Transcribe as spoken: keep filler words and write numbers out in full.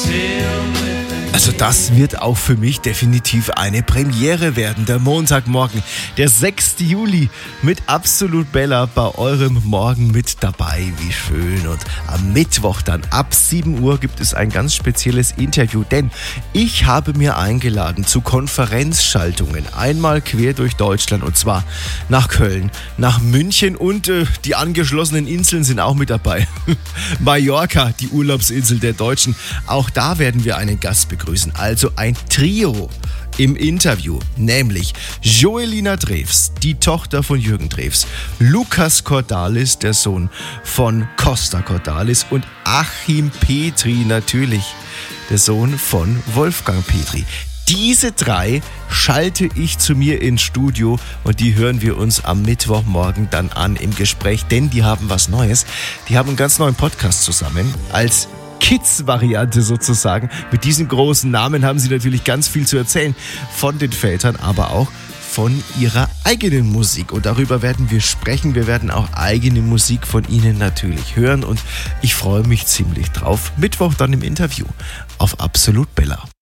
Also das wird auch für mich definitiv eine Premiere werden. Der Montagmorgen, der sechste Juli mit Absolut Bella bei eurem Morgen mit dabei. Wie schön. Und am Mittwoch dann ab sieben Uhr gibt es ein ganz spezielles Interview, denn ich habe mir eingeladen zu Konferenzschaltungen. Einmal quer durch Deutschland und zwar nach Köln, nach München und äh, die angeschlossenen Inseln sind auch mit dabei. Mallorca, die Urlaubsinsel der Deutschen. Auch da werden wir einen Gast begrüßen. Also ein Trio im Interview, nämlich Joelina Drews, die Tochter von Jürgen Drews, Lukas Cordalis, der Sohn von Costa Cordalis und Achim Petri natürlich, der Sohn von Wolfgang Petri. Diese drei schalte ich zu mir ins Studio und die hören wir uns am Mittwochmorgen dann an im Gespräch, denn die haben was Neues. Die haben einen ganz neuen Podcast zusammen als Kids-Variante sozusagen. Mit diesen großen Namen haben sie natürlich ganz viel zu erzählen von den Vätern, aber auch von ihrer eigenen Musik. Und darüber werden wir sprechen. Wir werden auch eigene Musik von ihnen natürlich hören und ich freue mich ziemlich drauf. Mittwoch dann im Interview auf Absolut Bella.